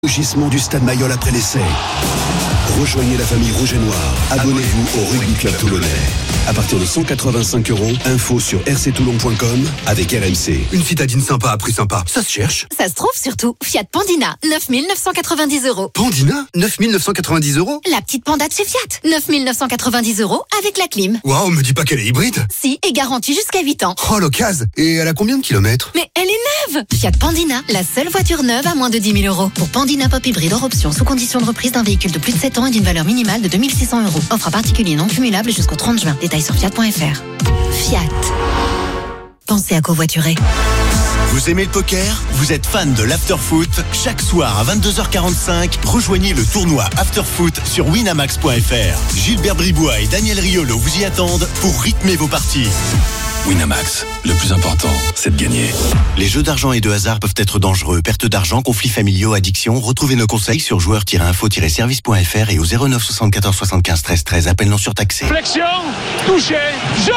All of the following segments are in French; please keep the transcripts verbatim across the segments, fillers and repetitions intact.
Rugissement du Stade Mayol après l'essai. Rejoignez la famille rouge et noire. Abonnez-vous au Rugby Club Toulonnais. À partir de cent quatre-vingt-cinq euros, info sur r c toulon point com avec R M C. Une citadine sympa à prix sympa, ça se cherche. Ça se trouve surtout. Fiat Pandina, neuf mille neuf cent quatre-vingt-dix euros. Pandina, neuf mille neuf cent quatre-vingt-dix euros. La petite Panda de chez Fiat, neuf mille neuf cent quatre-vingt-dix euros avec la clim. Waouh, me dis pas qu'elle est hybride. Si, et garantie jusqu'à huit ans. Oh, l'occasion. Et elle a combien de kilomètres? Mais elle est neuve. Fiat Pandina, la seule voiture neuve à moins de dix mille euros. Pour Pandina Pop Hybride hors option, sous condition de reprise d'un véhicule de plus de sept ans et d'une valeur minimale de deux mille six cents euros. Offre à particulier non cumulable jusqu'au trente juin. Détails sur fiat point f r. Fiat. Pensez à covoiturer. Vous aimez le poker? Vous êtes fan de l'afterfoot? Chaque soir à vingt-deux heures quarante-cinq, rejoignez le tournoi Afterfoot sur winamax point f r. Gilbert Bribois et Daniel Riolo vous y attendent pour rythmer vos parties. Winamax, le plus important, c'est de gagner. Les jeux d'argent et de hasard peuvent être dangereux. Perte d'argent, conflits familiaux, addiction. Retrouvez nos conseils sur joueurs tiret info tiret service point f r et au zéro neuf soixante-quatorze soixante-quinze treize treize. Appel non surtaxé. Flexion, touché, jeu.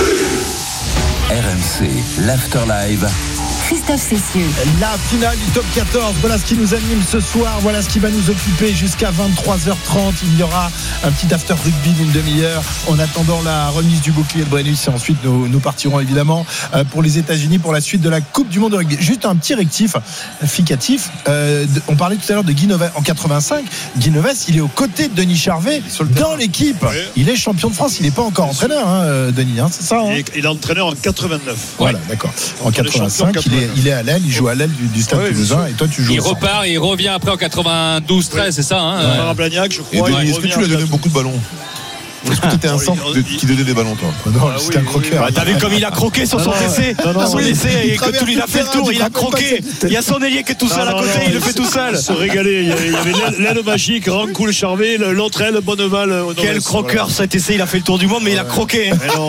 R M C, l'Afterlive. Christophe Cessieux. La finale du top quatorze, voilà ce qui nous anime ce soir, voilà ce qui va nous occuper jusqu'à vingt-trois heures trente. Il y aura un petit after rugby d'une demi-heure en attendant la remise du bouclier de Brennus, et ensuite nous, nous partirons évidemment pour les États-Unis pour la suite de la Coupe du Monde de rugby. Juste un petit rectificatif, euh, on parlait tout à l'heure de Guy Novès en quatre-vingt-cinq. Guy Novès, il est aux côtés de Denis Charvet dans l'équipe. Oui. Il est champion de France, il n'est pas encore entraîneur, hein, Denis, hein, c'est ça hein. il, est, il est entraîneur en quatre-vingt-neuf. Voilà, ouais. D'accord. En quatre-vingt-cinq, il est, il est à l'aile, il joue à l'aile du, du Stade ouais, Toulousain, et toi tu joues. Il repart, et il revient après en quatre-vingt-douze treize, ouais. C'est ça hein. Ouais. Ouais. Blagnac, je crois. Et Denis, est-ce que tu lui as donné beaucoup de ballons? Est-ce que tu étais un centre de, qui donnait des ballons, toi? Non, ah, c'était oui, un croqueur. Oui, oui. Bah, t'as vu comme il a croqué sur son essai, son essai, et quand il a fait le tour, il a croqué. Il y a son ailier qui est tout seul à côté, il le fait tout seul. Se régaler. Il y avait l'aile magique, Rancoul Charvet, l'autre aile, Bonneval. Quel croqueur cet essai, il a fait le tour du monde, mais il a croqué.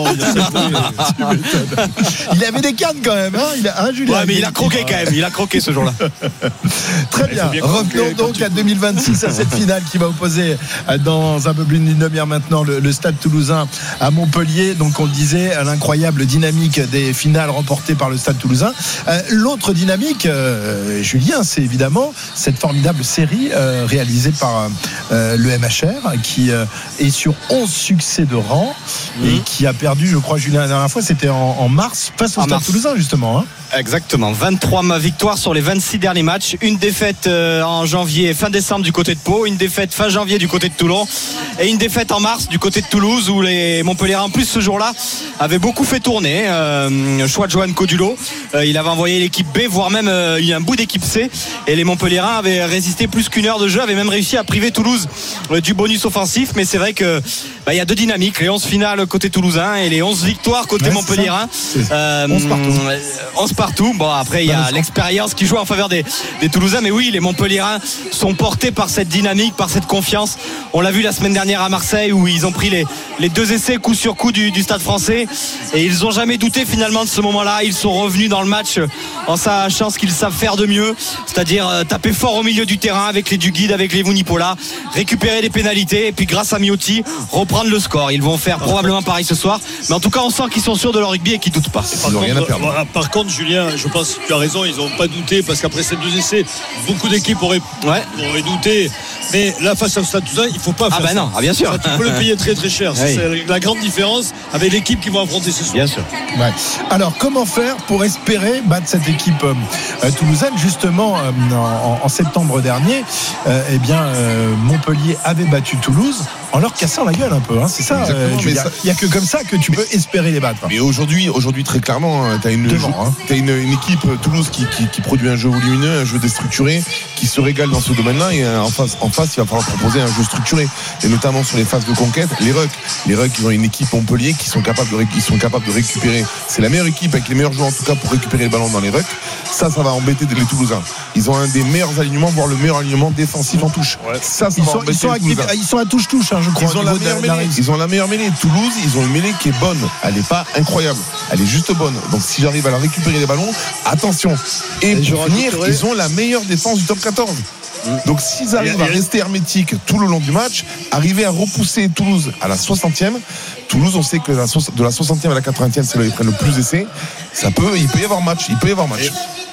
Il avait des cannes quand même, hein, il a un Julien. Ouais, mais il a croqué quand même, il a croqué ce jour-là. Très bien. Revenons donc à deux mille vingt-six, à cette finale qui va opposer dans un peu plus d'une demi-heure maintenant le Stade Toulousain à Montpellier. Donc on le disait, l'incroyable dynamique des finales remportées par le Stade Toulousain. Euh, l'autre dynamique, euh, Julien, c'est évidemment cette formidable série euh, réalisée par euh, le M H R qui euh, est sur onze succès de rang mmh. et qui a perdu, je crois, Julien, la dernière fois c'était en, en mars face au en Stade mars. Toulousain justement hein. Exactement, vingt-trois victoires sur les vingt-six derniers matchs, une défaite en janvier, fin décembre du côté de Pau, une défaite fin janvier du côté de Toulon et une défaite en mars du côté de Toulouse où les Montpelliérains en plus ce jour-là avaient beaucoup fait tourner. Euh, choix de Johan Codulo, euh, il avait envoyé l'équipe B, voire même euh, il y a un bout d'équipe C, et les Montpelliérains avaient résisté plus qu'une heure de jeu, avaient même réussi à priver Toulouse euh, du bonus offensif. Mais c'est vrai que bah, il y a deux dynamiques, les onze finales côté toulousain et les onze victoires côté ouais, Montpelliérain. euh, onze partout. onze partout. Bon, après il y a l'expérience qui joue en faveur des, des Toulousains, mais oui, les Montpelliérains sont portés par cette dynamique, par cette confiance. On l'a vu la semaine dernière à Marseille où ils ont pris les, les deux essais coup sur coup du, du Stade Français, et ils n'ont jamais douté finalement de ce moment-là. Ils sont revenus dans le match en sachant ce qu'ils savent faire de mieux, c'est-à-dire euh, taper fort au milieu du terrain avec les Duguid, avec les Vunipola, récupérer des pénalités et puis grâce à Miotti reprendre le score. Ils vont faire probablement pareil ce soir, mais en tout cas on sent qu'ils sont sûrs de leur rugby et qu'ils doutent pas. Par contre, rien à perdre. Voilà, par contre Julien, je pense que tu as raison, ils n'ont pas douté parce qu'après ces deux essais beaucoup d'équipes auraient, ouais. auraient douté, mais là face au Stade Toulousain il ne faut pas faire ah bah ça. non, ah bien sûr ça, tu peux le payer très très cher. Oui. C'est la grande différence avec l'équipe qui vont affronter ce soir. Bien sûr. Ouais. Alors comment faire pour espérer battre cette équipe euh, toulousaine? Justement euh, en, en septembre dernier euh, eh bien euh, Montpellier avait battu Toulouse en leur cassant la gueule un peu hein, c'est ça, euh, il n'y a que comme ça que tu mais, peux espérer les battre. Mais aujourd'hui, aujourd'hui très clairement tu as une, hein. une, une équipe Toulouse qui, qui, qui produit un jeu volumineux, un jeu déstructuré, qui se régale dans ce domaine-là, et en face, en face il va falloir proposer un jeu structuré, et notamment sur les phases de conquête. Les Rucks, les Rucks ils ont une équipe Montpellier qui sont capables de, ils sont capables de récupérer, c'est la meilleure équipe avec les meilleurs joueurs en tout cas pour récupérer le ballon dans les Rucks. Ça, ça va embêter les Toulousains. Ils ont un des meilleurs alignements, voire le meilleur alignement défensif en touche. Ouais. Ça, ça ils, va sont, ils, sont à, ils sont à touche-touche, hein, je crois. Ils ont, la meilleure mêlée. ils ont la meilleure mêlée. Toulouse, ils ont une mêlée qui est bonne. Elle n'est pas incroyable. Elle est juste bonne. Donc, si j'arrive à la récupérer les ballons, attention. Et, Et pour finir, ils ont la meilleure défense du top quatorze. Donc s'ils arrivent à rester hermétiques tout le long du match, arriver à repousser Toulouse à la soixantième, Toulouse on sait que de la soixantième à la quatre-vingtième c'est là où ils prennent le plus d'essais, ça peut, il peut y avoir match, il peut y avoir match.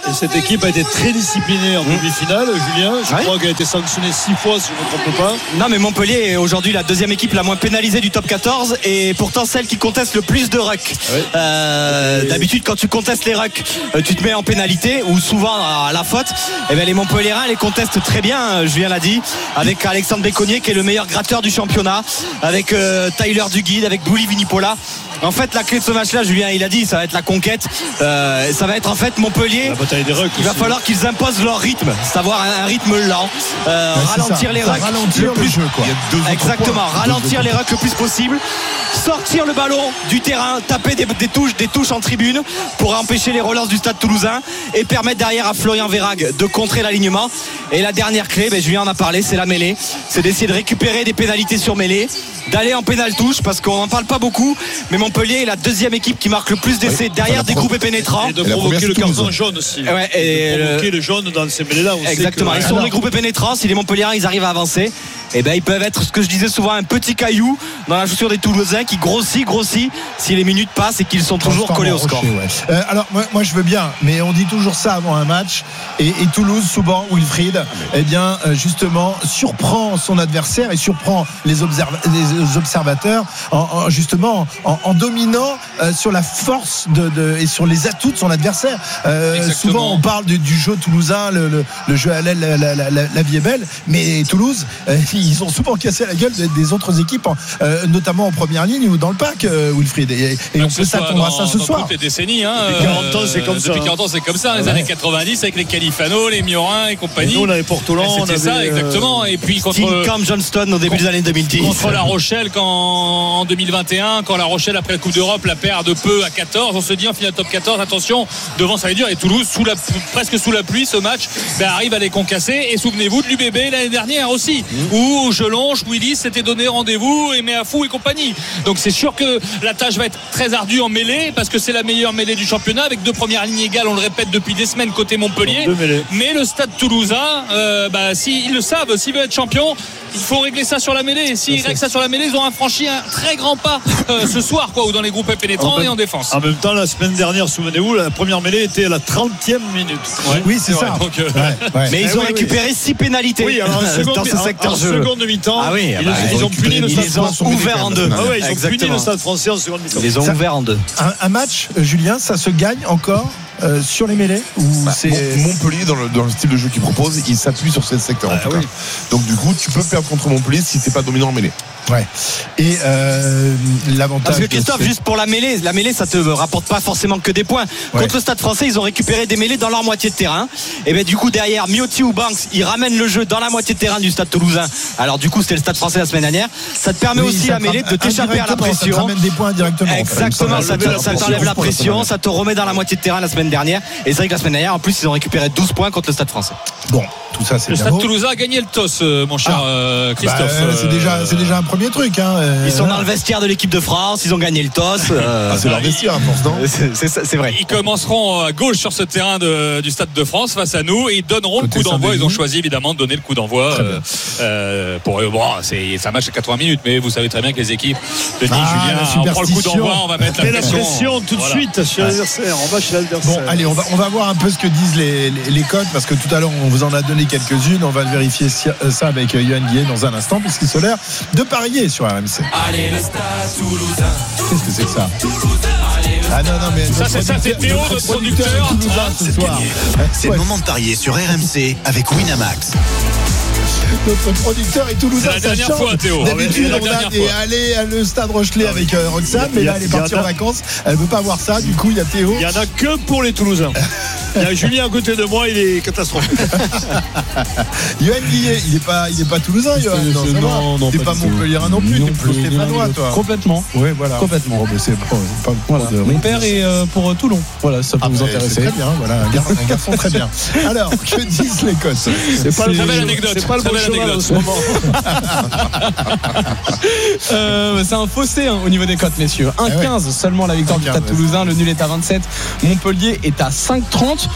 Et cette équipe a été très disciplinée en mmh. demi-finale, Julien. Je ouais. crois qu'elle a été sanctionnée six fois, si je ne me trompe pas. Non, mais Montpellier est aujourd'hui la deuxième équipe la moins pénalisée du top quatorze et pourtant celle qui conteste le plus de rucks. Ouais. Euh, et... D'habitude, quand tu contestes les rucks, tu te mets en pénalité ou souvent à la faute. Et bien, les Montpelliérains les contestent très bien, Julien l'a dit, avec Alexandre Béconnier qui est le meilleur gratteur du championnat, avec euh, Tyler Duguid, avec Bouli Vinipola. En fait, la clé de ce match-là, Julien, il a dit, ça va être la conquête. Euh, ça va être en fait Montpellier. La bataille des rucks. Il va aussi. falloir qu'ils imposent leur rythme, c'est-à-dire un, un rythme lent, euh, ouais, ralentir ça. les rucks, ralentir le plus, le jeu, quoi. Exactement, ralentir les rucks le plus possible, sortir le ballon du terrain, taper des, des touches, des touches en tribune pour empêcher les relances du Stade Toulousain et permettre derrière à Florian Verhaeghe de contrer l'alignement. Et la dernière clé, ben, Julien en a parlé, c'est la mêlée, c'est d'essayer de récupérer des pénalités sur mêlée, d'aller en pénal touche parce qu'on n'en parle pas beaucoup, mais Montpellier est la deuxième équipe qui marque le plus d'essais oui, derrière des groupés pénétrants et de provoquer le carton jaune aussi ouais, et, et de provoquer le... le jaune dans ces mêlés là exactement, ils sont alors... des groupés pénétrants. Si les Montpelliérains ils arrivent à avancer, et ben ils peuvent être, ce que je disais souvent, un petit caillou dans la chaussure des Toulousains qui grossit, grossit si les minutes passent et qu'ils sont toujours collés au score. Ouais. Euh, alors moi, moi je veux bien, mais on dit toujours ça avant un match et, et Toulouse, souvent Wilfried, eh bien justement surprend son adversaire et surprend les, observ- les observateurs en, en justement en, en dominant euh, sur la force de, de, et sur les atouts de son adversaire. Euh, souvent on parle du, du jeu toulousain, le, le, le jeu à l'aile, la, la, la, la vie est belle, mais Toulouse, euh, ils ont souvent cassé la gueule des, des autres équipes, euh, notamment en première ligne ou dans le pack, euh, Wilfried. Et, et on peut s'attendre à ça ce dans soir. Toutes les décennies, hein, depuis quarante ans, c'est comme depuis ça. Depuis quarante ans, c'est comme ça. Les ouais. années quatre-vingt-dix avec les Califano, les Miorin et compagnie. Et nous, on avait Portolan. C'était ça, exactement. Et puis contre Cam Johnston au début contre, des années deux mille dix. Contre La Rochelle quand, en deux mille vingt et un, quand La Rochelle, après la Coupe d'Europe, la perd de peu à quatorze. On se dit en finale top quatorze, attention, devant ça va être dur. Et Toulouse, sous la, presque sous la pluie, ce match ben, arrive à les concasser. Et souvenez-vous de l'U B B l'année dernière aussi, mmh. où Jelonche, Willis s'était donné rendez-vous, et Méafou et compagnie. Donc c'est sûr que la tâche va être très ardue en mêlée, parce que c'est la meilleure mêlée du championnat, avec deux premières lignes égales, on le répète depuis des semaines côté Montpellier. Mais le Stade Toulousain, euh, bah, s'ils le savent, s'ils veulent être champion, il faut régler ça sur la mêlée. Et s'ils règlent ça sur la mêlée, ils auront franchi un très grand pas euh, ce soir, quoi, ou dans les groupes pénétrants et en défense. En même temps, la semaine dernière, souvenez-vous, la première mêlée était à la trentième minute. Ouais, oui, c'est, c'est ça. Donc, euh... ouais, ouais. Mais ils ont oui, récupéré oui. six pénalités oui, alors, seconde, dans ce secteur en, en jeu. seconde mi-temps. Ah oui, ils, bah, ils, ils ont puni le Stade français. Ils ont ouvert en deux. Ah ouais, ils ont puni le Stade français en seconde mi-temps. Ils les ont ouverts en deux. Un, un match, Julien, ça se gagne encore Euh, sur les mêlées ou bah, c'est... Montpellier dans le, dans le style de jeu qu'il propose, il s'appuie sur ce secteur en ah, tout oui. cas. Donc du coup tu peux perdre contre Montpellier si t'es pas dominant en mêlée. Ouais. Et euh, l'avantage. Parce que Christophe, de... juste pour la mêlée, la mêlée, ça te rapporte pas forcément que des points. Ouais. Contre le Stade Français, ils ont récupéré des mêlées dans leur moitié de terrain. Et ben du coup derrière, Miotti ou Banks, ils ramènent le jeu dans la moitié de terrain du Stade Toulousain. Alors du coup, c'était le Stade Français la semaine dernière. Ça te permet oui, aussi la mêlée de t'échapper à la pression. Ça te ramène des points directement. Exactement. En fait. Ça, te, ça t'enlève la pression, ça te remet dans la moitié de terrain la semaine dernière. Et c'est vrai que la semaine dernière, en plus, ils ont récupéré douze points contre le Stade Français. Bon, tout ça, c'est le Stade Toulousain a gagné le T O S, mon cher ah. euh, Christophe. Bah, c'est déjà, c'est déjà un premier truc. Hein. Ils sont dans le vestiaire de l'équipe de France, ils ont gagné le T O S. Euh, ah, c'est leur vestiaire, important. C'est, c'est, c'est vrai. Ils commenceront à gauche sur ce terrain de, du Stade de France face à nous et ils donneront Côté le coup d'envoi. Ils ont choisi évidemment de donner le coup d'envoi. Euh, euh, pour eux, bon, c'est, c'est un match à quatre-vingts minutes, mais vous savez très bien que les équipes, je dis ah, Julien, on prend le coup d'envoi, on va mettre la pression. la pression tout de voilà. suite chez l'adversaire. On va chez l'adversaire. Bon, allez, on va, on va voir un peu ce que disent les, les, les codes, parce que tout à l'heure, on vous en a donné quelques-unes. On va vérifier ça avec Yohan Guillet dans un instant, puisqu'il se l'air de parier sur R M C. Allez, le Stade Toulousain. Qu'est-ce que c'est que ça? Ah non, non, mais ça, c'est ça, c'est Théo, notre producteur. Toulousain ce soir. C'est le moment de parier sur R M C avec Winamax. Notre producteur est toulousain. C'est la dernière ça fois, Théo. D'habitude, on a des allées à le Stade Rochelet avec euh, Roxane, mais là, elle est partie en vacances. Elle ne veut pas voir ça. Du coup, il y a Théo. Il n'y en a que pour les Toulousains. Il y a Julien à côté de moi, il est catastrophique. Yohan Guillet, il n'est pas, il est pas toulousain, Yohan. Non, non, non, non. Tu n'es pas Montpelliérain non plus. Tu es plutôt stéphanois, toi. Complètement. Oui, voilà. Complètement. Bon, c'est pas, pas voilà. de... Mon père est euh, pour Toulon. Voilà, ça peut ah, vous intéresser. C'est très bien. Voilà, un, gar- un garçon très bien. Alors, que disent les Cotes? C'est pas le bon anecdote. C'est pas le bon cheval en ce moment. euh, c'est un fossé hein, au niveau des cotes, messieurs. un virgule quinze ah ouais. seulement la victoire du Stade Toulousain. Le nul est à vingt-sept. Montpellier est à cinq virgule trente.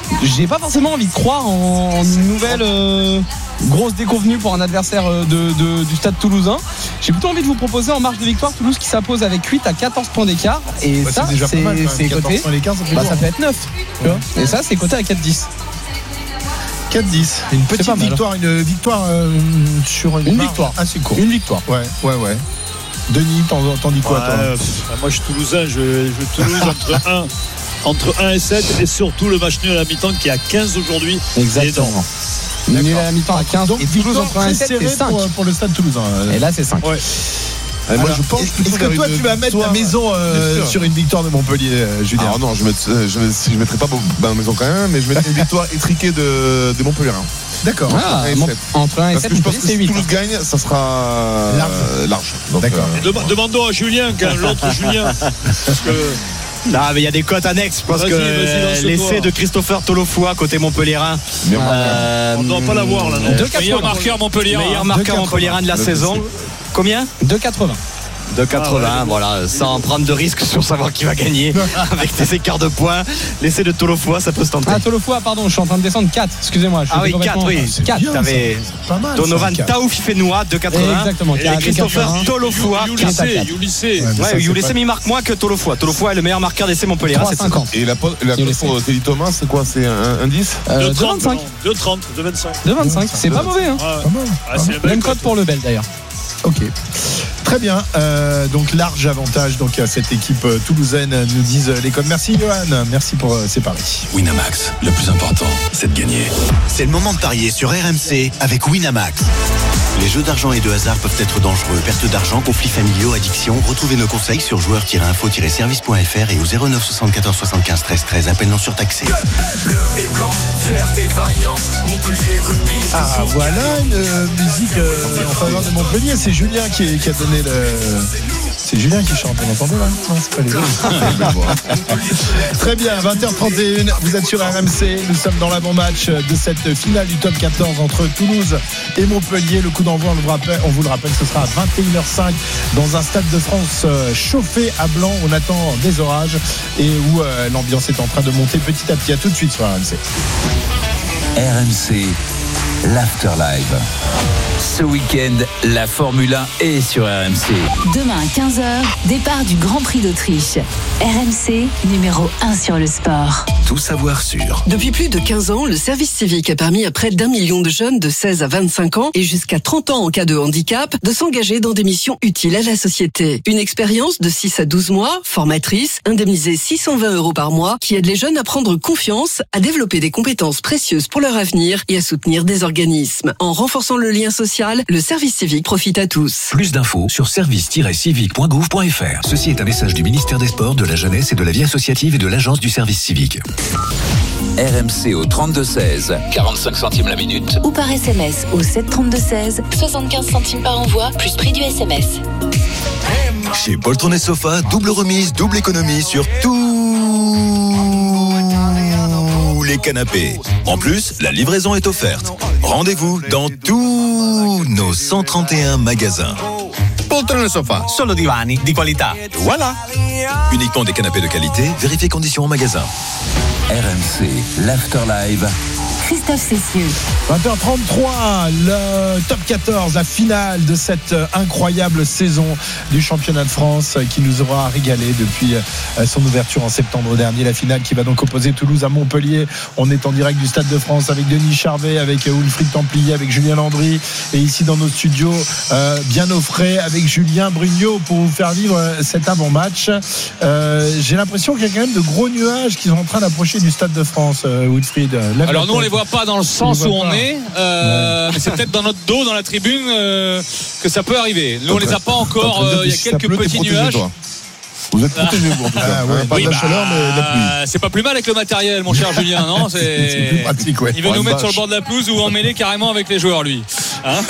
j'ai pas forcément envie de croire en, en une nouvelle euh, grosse déconvenue pour un adversaire de, de, du Stade Toulousain. J'ai plutôt envie de vous proposer en marge de victoire Toulouse qui s'impose avec huit à quatorze points d'écart. Et bah, ça, c'est, c'est, mal, c'est coté. Ça, bah, ça peut être neuf. Tu vois. Et ça, c'est coté à quatre dix. quatre dix. Une petite victoire, une victoire euh, sur une, une victoire. Assez courte. Une victoire. Ouais, ouais, ouais. Denis, t'en, t'en dis quoi, ouais, toi euh, Moi, je suis toulousain. Je, je Toulouse entre un. Entre un et sept et surtout le match nul à la mi-temps qui est à quinze aujourd'hui. Exactement. Nul à la mi-temps à quinze. Donc, et Toulouse entre un et sept c'est cinq. Pour, pour le Stade toulousain. Et là, c'est cinq. Ouais. Alors, moi, je pense est-ce que toi, tu vas mettre ta maison euh, sur une victoire de Montpellier, euh, Julien? Alors non, je ne je, je, je mettrai pas ma maison quand même, mais je mettrai une victoire étriquée de, de Montpellier. D'accord. Ah, entre un et sept, parce que je pense que si Toulouse gagne, ça sera large. Euh, large. Donc, d'accord. Euh, Dem- demandons à Julien, quand l'autre Julien. Parce que. Non, mais il y a des cotes annexes parce vas-y, que vas-y, l'essai de Christopher Tolofoa côté Montpellierin. Euh, on ne doit pas l'avoir là. Meilleur marqueur Montpellierin. Meilleur marqueur Montpellierin de la saison. Combien ? deux quatre-vingts. deux quatre-vingts, ah ouais, voilà, sans prendre de risque sur savoir qui va gagner avec des écarts de points. L'essai de Tolofoa, ça peut se tenter. Ah, Tolofoa, pardon, je suis en train de descendre quatre, excusez-moi. Je ah oui, quatre, oui. quatre. T'avais Donovan Taouf Fenoua, deux quatre-vingts. Exactement. Et Christopher Tolofoa, Youlissé. Ouais, Youlissé, mais il marque moins que Tolofoa. Tolofoa est le meilleur marqueur d'essai Montpellier. trois cinquante. Et la cote pour Teddy Thomas, c'est quoi? C'est un dix deux vingt-cinq. deux trente, deux vingt-cinq. deux vingt-cinq, c'est pas mauvais. Même cote pour le Bel d'ailleurs. Ok, très bien. Euh, donc large avantage donc à cette équipe toulousaine, nous disent les codes. Merci Johan, merci pour euh, ces paris. Winamax, le plus important, c'est de gagner. C'est le moment de parier sur R M C avec Winamax. Les jeux d'argent et de hasard peuvent être dangereux. Perte d'argent, conflits familiaux, addiction. Retrouvez nos conseils sur joueurs tiret info tiret service point f r et au zéro neuf soixante-quatorze soixante-quinze treize treize. Appel non surtaxé. Ah voilà une euh, musique euh, en faveur de Montpellier. C'est Julien qui, qui a donné le. C'est Julien qui chante, on entendait là? Non, c'est pas les deux. Très bien, vingt heures trente et une, vous êtes sur R M C. Nous sommes dans l'avant-match de cette finale du top quatorze entre Toulouse et Montpellier. Le coup d'envoi, on, le rappelle, on vous le rappelle, ce sera à vingt et une heures cinq dans un stade de France chauffé à blanc. On attend des orages et où euh, l'ambiance est en train de monter petit à petit. À tout de suite sur R M C. R M C, l'Afterlife. Ce week-end, la Formule un est sur R M C. Demain à quinze heures, départ du Grand Prix d'Autriche. R M C, numéro un sur le sport. Tout savoir sur. Depuis plus de quinze ans, le service civique a permis à près d'un million de jeunes de seize à vingt-cinq ans et jusqu'à trente ans en cas de handicap de s'engager dans des missions utiles à la société. Une expérience de six à douze mois, formatrice, indemnisée six cent vingt euros par mois, qui aide les jeunes à prendre confiance, à développer des compétences précieuses pour leur avenir et à soutenir des organismes. En renforçant le lien social, le service civique profite à tous. Plus d'infos sur service tiret civique point gouv point f r. Ceci est un message du ministère des Sports, de la Jeunesse et de la Vie associative et de l'Agence du service civique. R M C au trente-deux seize, quarante-cinq centimes la minute. Ou par S M S au sept trente-deux seize, soixante-quinze centimes par envoi, plus prix du S M S. Chez Poltron et Sofa, double remise, double économie sur tous les canapés. En plus, la livraison est offerte. Rendez-vous dans tous nos cent trente et un magasins. Poltron et Sofa, solo divani di qualità. Voilà. Uniquement des canapés de qualité, vérifiez conditions en magasin. R M C, l'Afterlife. Christophe Cessieux. vingt heures trente-trois, le top quatorze, la finale de cette incroyable saison du championnat de France qui nous aura régalé depuis son ouverture en septembre dernier. La finale qui va donc opposer Toulouse à Montpellier. On est en direct du Stade de France avec Denis Charvet, avec Wilfried Templier, avec Julien Landry et ici dans nos studios euh, bien au frais avec Julien Brugnot pour vous faire vivre cet avant-match. Euh, j'ai l'impression qu'il y a quand même de gros nuages qui sont en train d'approcher du Stade de France, euh, Wilfried. Alors nous on les voit pas dans le sens où on est, euh, ouais. Mais c'est peut-être dans notre dos, dans la tribune, euh, que ça peut arriver. Nous on les a pas encore. Il euh, y a quelques petits nuages. Toi. Vous êtes protégés, vous, en tout cas. Ah, ouais, pas oui, de la bah, chaleur, mais de la pluie. C'est pas plus mal avec le matériel, mon cher Julien, non? C'est, c'est plus pratique, ouais. Il veut ouais, nous mettre vache. sur le bord de la pelouse ou en mêlée carrément avec les joueurs, lui. Hein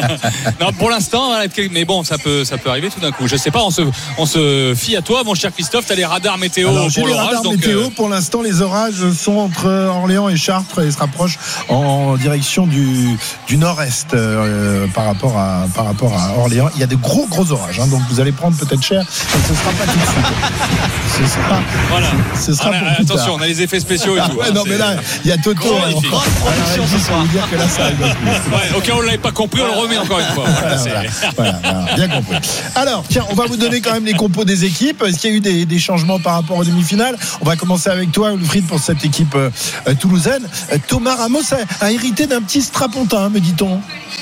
non, pour l'instant, mais bon, ça peut, ça peut arriver tout d'un coup. Je sais pas, on se, on se fie à toi, mon cher Christophe. T'as les radars météo. Alors, pour j'ai les radars donc météo. Euh... Pour l'instant, les orages sont entre Orléans et Chartres et se rapprochent en direction du, du nord-est euh, par rapport à, par rapport à Orléans. Il y a de gros, gros orages. Hein, donc, vous allez prendre peut-être cher. Mais ce sera pas tout de suite. Ce sera. Voilà. Ce sera on a, pour plus attention, tard. on a les effets spéciaux et tout. Ouais, hein, non, mais là, il y a Toto. Grosse production ce soir. Dire que là, ça arrive plus. Ouais, au cas où on ne l'avait pas compris, on le remet encore une fois. Voilà, voilà, voilà, voilà, bien compris. Alors, tiens, on va vous donner quand même les compos des équipes. Est-ce qu'il y a eu des, des changements par rapport aux demi-finales? On va commencer avec toi, Wilfried, pour cette équipe euh, toulousaine. Euh, Thomas Ramos a, a hérité d'un petit strapontin, me dit-on.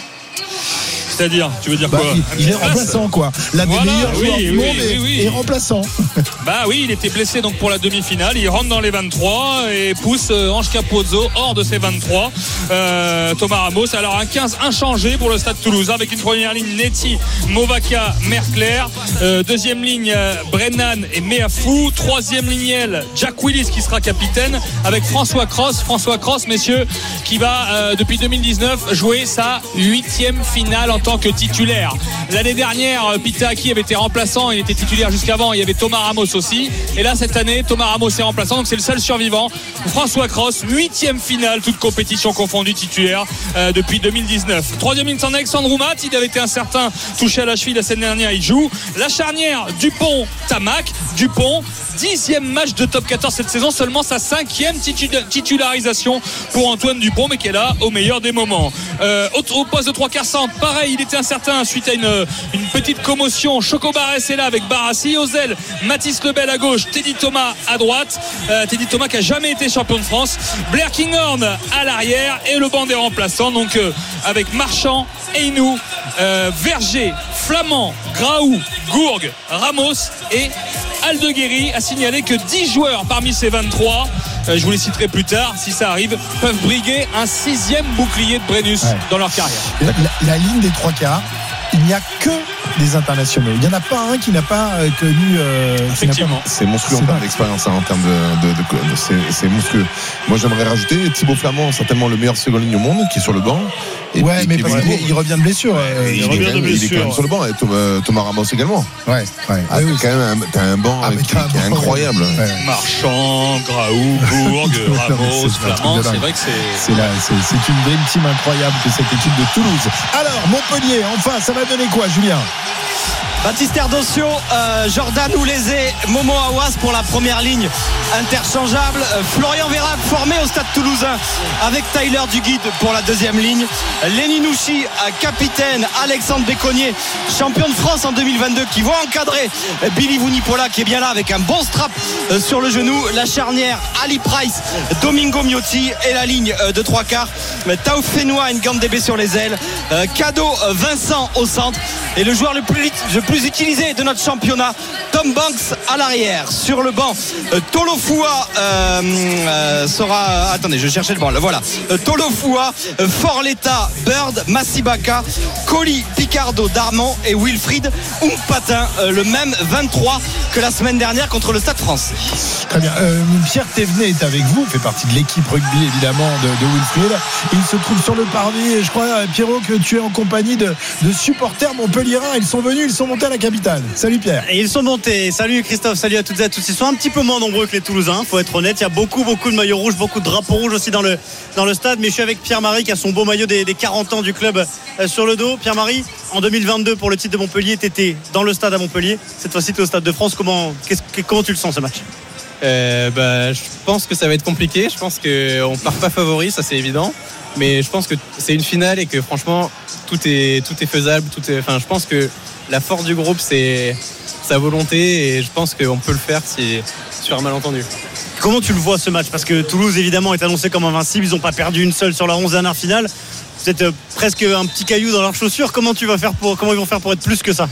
C'est-à-dire, tu veux dire bah, quoi? Il, il est remplaçant, quoi. L'un des voilà, meilleurs oui, joueurs du oui, monde oui, est, oui. est remplaçant. Bah oui, il était blessé donc pour la demi-finale. Il rentre dans les vingt-trois et pousse euh, Ange Capozzo hors de ses vingt-trois. Euh, Thomas Ramos. Alors un quinze inchangé pour le Stade Toulousain avec une première ligne Netty, Movaca, Merclair. Euh, deuxième ligne euh, Brennan et Meafou. Troisième ligne Jack Willis qui sera capitaine avec François Cross. François Cross, messieurs, qui va euh, depuis deux mille dix-neuf jouer sa huitième finale en tant que titulaire. L'année dernière, Pita Aki avait été remplaçant, il était titulaire jusqu'avant, il y avait Thomas Ramos aussi. Et là, cette année, Thomas Ramos est remplaçant, donc c'est le seul survivant. François Cross, huitième finale, toute compétition confondue, titulaire euh, depuis deux mille dix-neuf. Troisième ligne, c'est Alexandre Oumat, il avait été incertain, touché à la cheville la semaine dernière, il joue. La charnière, Dupont-Tamac, Dupont, dixième match de top quatorze cette saison, seulement sa cinquième titularisation pour Antoine Dupont, mais qui est là au meilleur des moments. Euh, au, au poste de trois quarts centre, pareil, il était incertain suite à une, une petite commotion. Choco Barès est là avec Barassi aux ailes, Mathis Lebel à gauche, Teddy Thomas à droite. euh, Teddy Thomas qui a jamais été champion de France, Blair Kinghorn à l'arrière et le banc des remplaçants, donc euh, avec Marchand, Eynou, euh, Verger, Flamand, Graou, Gourgue, Ramos et Aldeguerri. A signaler que dix joueurs parmi ces vingt-trois, euh, je vous les citerai plus tard si ça arrive, peuvent briguer un sixième bouclier de Brennus ouais. dans leur carrière. La, la, la ligne des trois quarts, il n'y a que des internationaux. Il n'y en a pas un qui n'a pas euh, connu. Euh, Effectivement. Pas... C'est monstrueux en termes d'expérience, hein, en termes de. de, de, de c'est, c'est monstrueux. Moi, j'aimerais rajouter Thibaut Flamand, certainement le meilleur seconde ligne au monde, qui est sur le banc. Et ouais, mais parce qu'il il revient de blessure. Euh, il, il, il, revient est, de il est quand même sur le banc. Et Thomas, Thomas Ramos également. Ouais, ouais. Ah, oui, quand même, un, t'as un banc ah, qui, qui est incroyable. Ouais. Marchand, Graou, Gourgue, Ramos, Flamand. C'est vrai que c'est. C'est, là, c'est, c'est une dream team incroyable que cette équipe de Toulouse. Alors, Montpellier, enfin, ça va donner quoi, Julien? Baptiste Erdosio, euh, Jordan Oulezé, Momo Aouas pour la première ligne interchangeable. Euh, Florian Vérac formé au Stade Toulousain avec Tyler Duguid pour la deuxième ligne. Lenny Nouchi, euh, capitaine. Alexandre Béconnier, champion de France en deux mille vingt-deux, qui va encadrer euh, Billy Vunipola qui est bien là avec un bon strap euh, sur le genou. La charnière, Ali Price, Domingo Miotti et la ligne euh, de trois quarts. Euh, Taouf Fenoua, Ngandébé sur les ailes. Euh, Cadeau, euh, Vincent au centre. Et le joueur le plus, le plus utilisé de notre championnat, Tom Banks à l'arrière. Sur le banc, euh, Tolofua euh, euh, sera. Attendez, je cherchais le banc. Là, voilà. Euh, Tolofua, euh, Forletta, Bird, Massibaka, Colli, Picardo, Darmon et Wilfried Umpatin, euh, le même vingt-trois que la semaine dernière contre le Stade Français. Très bien. Euh, Pierre Thévenet est avec vous, fait partie de l'équipe rugby évidemment de, de Wilfried. Il se trouve sur le parvis et je crois, Pierrot, que tu es en compagnie de, de supporters montpelliérains. Ils sont venus, ils sont montés à la capitale. Salut Pierre. Et ils sont montés. Salut Christophe, salut à toutes et à tous. Ils sont un petit peu moins nombreux que les Toulousains, faut être honnête. Il y a beaucoup, beaucoup de maillots rouges, beaucoup de drapeaux rouges aussi dans le, dans le stade. Mais je suis avec Pierre-Marie qui a son beau maillot des, des quarante ans du club euh, sur le dos. Pierre-Marie, en deux mille vingt-deux, pour le titre de Montpellier, tu étais dans le stade à Montpellier. Cette fois-ci, tu es au Stade de France. Comment, comment tu le sens ce match? Euh, bah, je pense que ça va être compliqué. Je pense qu'on part pas favori, ça c'est évident. Mais je pense que c'est une finale et que franchement tout est, tout est faisable. Tout est, enfin, je pense que la force du groupe c'est sa volonté et je pense qu'on peut le faire si, sur un malentendu. Comment tu le vois ce match? Parce que Toulouse évidemment est annoncé comme invincible. Ils n'ont pas perdu une seule sur la onze dernière finale. C'est euh, presque un petit caillou dans leurs chaussures. Comment tu vas faire pour, comment ils vont faire pour être plus que ça?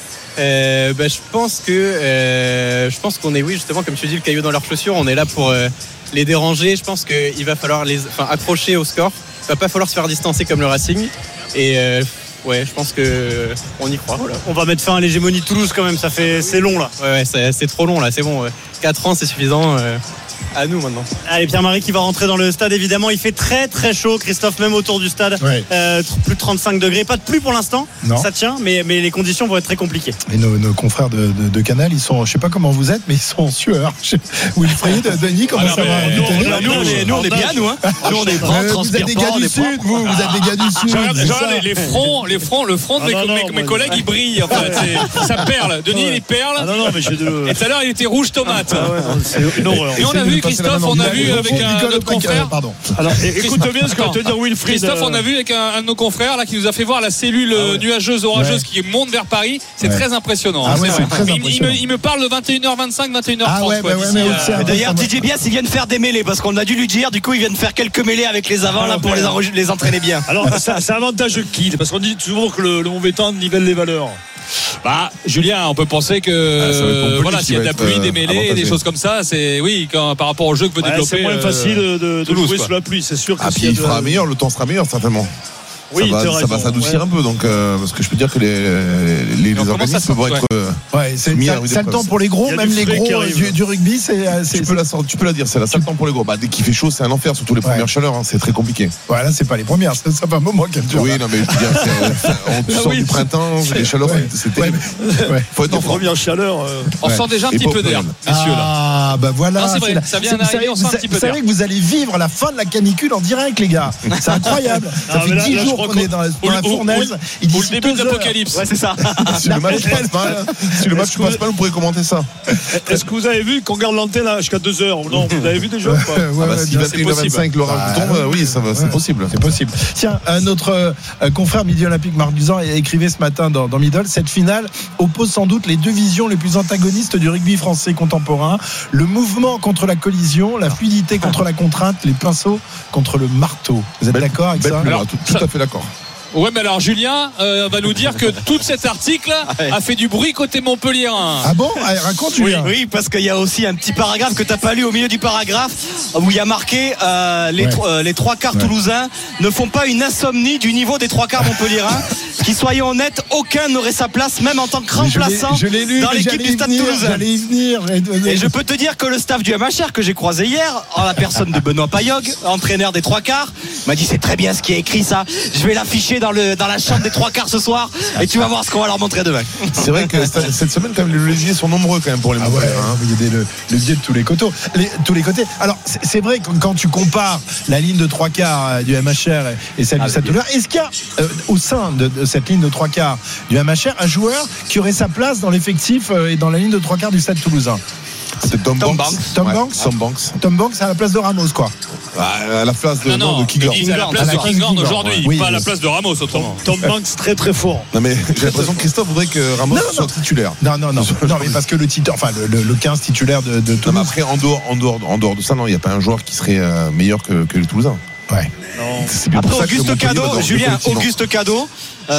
Euh, bah, je pense que euh, je pense qu'on est, oui, justement, comme tu dis, le caillou dans leurs chaussures. On est là pour euh, les déranger. Je pense qu'il va falloir les, enfin, accrocher au score. Il va pas falloir se faire distancer comme le Racing. Et euh, ouais, je pense que on y croit. Voilà. On va mettre fin à l'hégémonie de Toulouse quand même. Ça fait, c'est long là. Ouais, ouais c'est, c'est trop long là. C'est bon. Ouais. quatre ans, c'est suffisant. Euh, À nous maintenant. Allez, Pierre-Marie qui va rentrer dans le stade, évidemment. Il fait très très chaud, Christophe, même autour du stade. Ouais. Euh, plus de trente-cinq degrés. Pas de pluie pour l'instant. Non. Ça tient, mais, mais les conditions vont être très compliquées. Et nos, nos confrères de, de, de Canal, ils sont, je sais pas comment vous êtes, mais ils sont en sueur. Wilfried, Denis, comment ah, ça va? Nous, nous, on est, nous, on est bien, nous. Hein. Nous, on est grands, euh, vous êtes des gars du Sud, vous. Vous êtes des gars du Sud. Regarde les, les fronts, les fronts, le front de ah, mes, non, mes, non, mes collègues, il brille. En fait, c'est, ça perle. Denis, il perle. Ah, non, non, mais j'ai de... Et tout à l'heure, il était rouge tomate. Ah, ouais, c'est une horreur. Et on a vu, Christophe, on a vu avec un autre confrère. Pardon. Alors, écoute bien ce que va te dire Wilfried. Christophe, on a vu avec un de nos confrères là qui nous a fait voir la cellule nuageuse, orageuse qui monte vers Paris. C'est très impressionnant. Il me parle de vingt et une heures vingt-cinq, vingt et une heures trente. D'ailleurs, Didier Bias, il vient de faire des mêlées parce qu'on a dû lui dire. Du coup, il vient de faire quelques mêlées avec les avants là pour les entraîner bien. Alors, c'est avantage qui? Parce qu'on dit toujours que le mauvais temps nivelle les valeurs. Bah, Julien, on peut penser que euh, voilà, s'il y a de la pluie, des mêlées, des choses comme ça, c'est oui, quand, par rapport au jeu que veut ouais, développer. C'est moins euh, facile de, de, de jouer sous la pluie, c'est sûr. Que ah, puis il fera de... meilleur, le temps sera meilleur certainement. Oui, ça va, ça va s'adoucir ouais. un peu, donc euh, parce que je peux dire que les, les, les organismes vont être. Ouais, ouais c'est le temps pour les gros, même les gros du, du rugby, c'est. Tu peux la, tu peux la dire, c'est la seule temps pour les gros. Bah, dès qu'il fait chaud, c'est un enfer, surtout les premières ouais. chaleurs, hein, c'est très compliqué. Ouais, là, c'est pas les premières, ça fait un moment qu'elles durent. Oui, non, mais je veux dire, on sort oui, du printemps, les chaleurs, c'est terrible. Faut être en première chaleur. On sent déjà un petit peu d'air, messieurs là. Ah, bah voilà. C'est vrai, ça vient d'arriver, on sent un petit peu d'air. Vous savez que vous allez vivre la fin de la canicule en direct, les gars. C'est incroyable. Ça fait dix jours qu'on est dans la fournaise. Il dit le début de l'apocalypse. Ouais, c'est ça. Si le match passe mal, si le match passe mal, vous pourrez commenter ça. Est-ce que vous avez vu qu'on garde l'antenne jusqu'à deux heures ou non? Vous avez vu déjà? Si vingt et une heures vingt-cinq l'orage tombe, oui, c'est possible. C'est possible. Tiens, notre confrère Midi Olympique Marc Buzan écrivait ce matin dans Middle, cette finale oppose sans doute les deux visions les plus antagonistes du rugby français contemporain. Le mouvement contre la collision, la fluidité contre la contrainte, les pinceaux contre le marteau. Vous êtes d'accord avec ça? Tout à fait d'accord. Ouais, mais alors Julien euh, va nous dire que tout cet article a fait du bruit côté montpelliérain. Ah bon? Allez, raconte Julien. Oui, oui, parce qu'il y a aussi un petit paragraphe que t'as pas lu au milieu du paragraphe où il y a marqué euh, les, ouais. tro- euh, les trois quarts ouais. toulousains ne font pas une insomnie du niveau des trois quarts montpelliérains. Qui, soyons honnêtes, aucun n'aurait sa place, même en tant que remplaçant je l'ai, je l'ai lu, dans l'équipe du Stade Toulousain. J'allais y venir. Et, et je peux te dire que le staff du M H R que j'ai croisé hier, en la personne de Benoît Payog, entraîneur des trois quarts, m'a dit c'est très bien ce qui est écrit ça. Je vais l'afficher dans le dans la chambre des trois quarts ce soir et tu vas voir ce qu'on va leur montrer demain. C'est vrai que cette semaine quand même les leviers sont nombreux quand même pour les ah ouais, hein. Il y a des le, leviers de tous les côtés. Les, tous les côtés. Alors c'est, c'est vrai que quand tu compares la ligne de trois quarts du M H R et celle ah, du Stade Toulousain, est-ce qu'il y a euh, au sein de, de cette ligne de trois quarts du M H R un joueur qui aurait sa place dans l'effectif euh, et dans la ligne de trois quarts du Stade Toulousain? C'est Tom, Tom Banks. Tom Banks. Tom Banks. Tom Banks à la place de Ramos, quoi. À la place de, non, non, non, de Kingor. Il est à la place de Kingor aujourd'hui, oui, pas à la place de Ramos autrement. Tom Banks très très fort. Non mais j'ai l'impression que Christophe voudrait que Ramos non, non, soit titulaire. Non non non. Non mais parce que le titre, enfin le, le, le quinze titulaire de, de Toulouse. Non, mais après en dehors, en dehors, en dehors de ça, non, il n'y a pas un joueur qui serait euh, meilleur que, que les Toulousains. Ouais. Non. Après Auguste Cadeau, Julien, Auguste Cadeau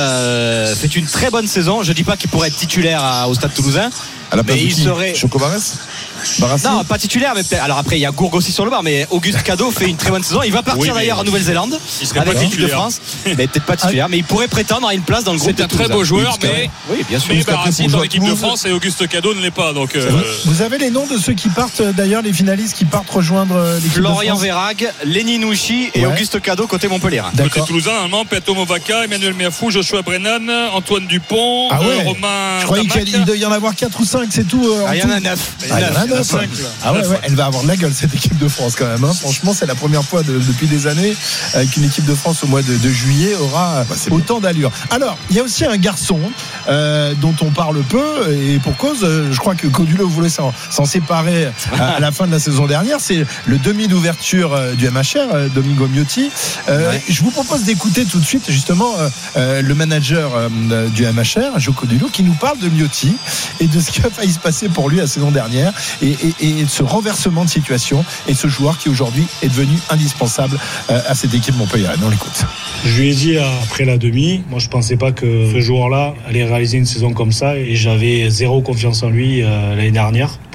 euh, fait une très bonne saison. Je dis pas qu'il pourrait être titulaire à, au Stade Toulousain. À la place mais de il qui serait. Choco Barres Barassi Non, pas titulaire, mais peut-être. Alors après, il y a Gourg aussi sur le bar, mais Auguste Cadeau fait une très bonne saison. Il va partir oui, d'ailleurs en Nouvelle-Zélande avec l'équipe de France. Mais peut-être pas titulaire, mais il pourrait prétendre à une place dans le groupe. C'est un très beau joueur, mais oui, bien sûr. Mais Barassi dans l'équipe de France et Auguste Cadeau ne l'est pas. Donc euh... vous avez les noms de ceux qui partent d'ailleurs, les finalistes qui partent rejoindre l'équipe Florian de France. Vérag, Lenny Nouchi et ouais. Auguste Cadeau côté Montpellier. Côté Toulousain, normalement, Peto Movaca, Emmanuel Miafou, Joshua Brennan, Antoine Dupont, ah ouais. euh, Romain. Je croyais qu'il doit y en avoir quatre ou cinq, c'est tout. Ah, il y en a neuf. Ah, il y en a neuf. Ah ouais, ouais, elle va avoir de la gueule cette équipe de France quand même. Hein. Franchement, c'est la première fois de, depuis des années euh, qu'une équipe de France au mois de, de juillet aura bah, autant bien. d'allure. Alors, il y a aussi un garçon euh, dont on parle peu et pour cause. Euh, je crois que Codulot voulait s'en, s'en séparer à, à la fin de la saison dernière. C'est le demi d'ouverture euh, du M H R, euh, Domingo Miotti. Euh, ouais. Je vous propose d'écouter tout de suite justement euh, euh, le manager euh, du M H R, Joe Codulot, qui nous parle de Miotti et de ce qui a failli se passer pour lui la saison dernière et, et, et ce renversement de situation et ce joueur qui aujourd'hui est devenu indispensable à cette équipe Montpellier. On l'écoute. Je lui ai dit après la demi, moi je pensais pas que ce joueur-là allait réaliser une saison comme ça et j'avais zéro confiance en lui euh, l'année dernière.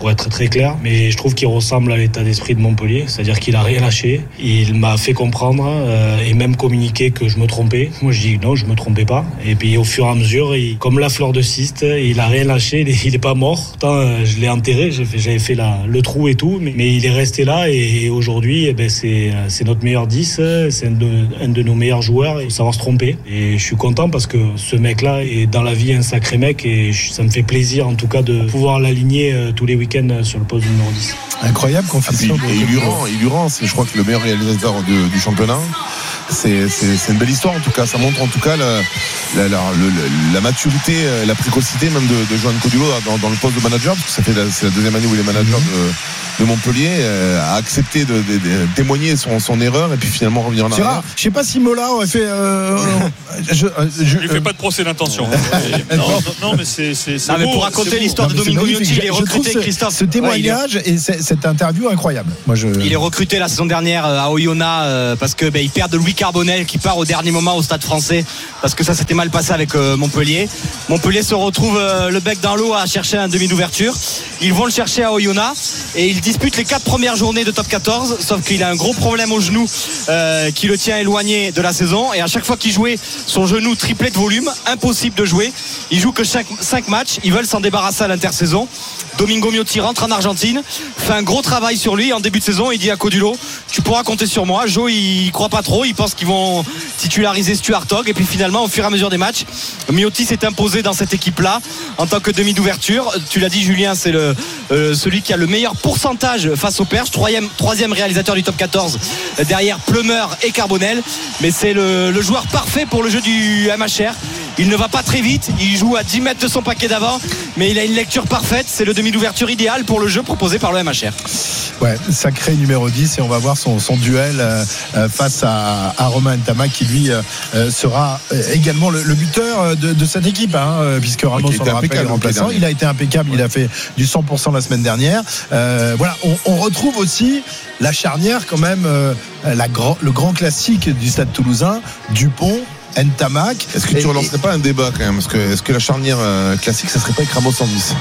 pour être très clair. Mais je trouve qu'il ressemble à l'état d'esprit de Montpellier, c'est-à-dire qu'il a rien lâché. Il m'a fait comprendre euh, et même communiqué que je me trompais. Moi, je dis non, je me trompais pas. Et puis au fur et à mesure, il, comme la fleur de cyste, il a rien lâché. Il est pas mort. Pourtant, euh, je l'ai enterré. J'ai fait, j'avais fait la, le trou et tout, mais, mais il est resté là. Et, et aujourd'hui, eh ben, c'est, c'est notre meilleur dix. C'est un de, un de nos meilleurs joueurs. Il faut savoir se tromper. Et je suis content parce que ce mec-là est dans la vie un sacré mec. Et je, ça me fait plaisir, en tout cas, de pouvoir l'aligner euh, tous les week-ends sur le poste numéro dix. Incroyable confession. Ah, puis, et il lui rend, il lui rend, c'est je crois que le meilleur réalisateur de, du championnat. C'est, c'est, c'est une belle histoire en tout cas. Ça montre en tout cas la, la, la, le, la maturité, la précocité même de, de Johan Codulot dans, dans le poste de manager, parce que ça fait la, c'est la deuxième année où il est manager de, de Montpellier, euh, a accepté de, de, de témoigner son, son erreur et puis finalement revenir en arrière. C'est rare. Je sais pas si Mola aurait fait. Euh, je, je, il fait euh, pas de procès d'intention. non, non, non, mais c'est. c'est, c'est non, mais beau, pour raconter c'est l'histoire beau. de Domingo Miotti, il est recruté, ce, Christophe. Ce témoignage ouais, est... et cette interview incroyable. Moi, je... Il est recruté la saison dernière à Oyonnax euh, parce que ben, il perd de Louis Carbonel qui part au dernier moment au Stade Français parce que ça s'était mal passé avec euh, Montpellier. Montpellier se retrouve euh, le bec dans l'eau à chercher un demi d'ouverture. Ils vont le chercher à Oyonnax et il dispute les quatre premières journées de top quatorze, sauf qu'il a un gros problème au genou euh, qui le tient éloigné de la saison et à chaque fois qu'il jouait, son genou triplait de volume, impossible de jouer. Il joue que cinq matchs, ils veulent s'en débarrasser à l'intersaison. Domingo Miotti rentre en Argentine, fait un gros travail sur lui en début de saison. Il dit à Codulot, tu pourras compter sur moi. Joe, il croit pas trop, il pense qu'ils vont titulariser Stuart Hogg et puis finalement au fur et à mesure des matchs, Miotti s'est imposé dans cette équipe là en tant que demi d'ouverture. Tu l'as dit Julien, c'est le euh, celui qui a le meilleur pourcentage face aux Perches, troisième, troisième réalisateur du top quatorze derrière Plumeur et Carbonel, mais c'est le, le joueur parfait pour le jeu du M H R. Il ne va pas très vite, il joue à dix mètres de son paquet d'avant, mais il a une lecture parfaite. C'est le demi d'ouverture idéal pour le jeu proposé par le M H R. Ouais, sacré numéro dix, et on va voir son, son duel euh, face à, à Romain Ntamak qui lui euh, sera également le, le buteur de, de cette équipe, hein, puisque Ramos, on le rappelle, est remplaçant. Il a été impeccable, ouais. Il a fait du cent pour cent la semaine dernière. Euh, voilà, on, on retrouve aussi la charnière quand même, euh, la grand, le grand classique du Stade Toulousain, Dupont. Ntamak. Est-ce que tu ne relancerais pas un débat quand même? Parce que, est-ce que la charnière euh, classique, ça serait pas avec Ramos en dix?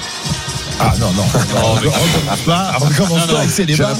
Ah non, non, non, non, recommence pas, recommence pas avec ces débats.